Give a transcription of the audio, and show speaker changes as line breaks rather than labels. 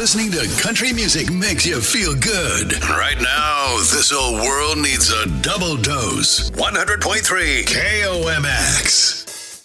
Listening to country music makes you feel good. Right now, this old world needs a double dose. 100.3 KOMX.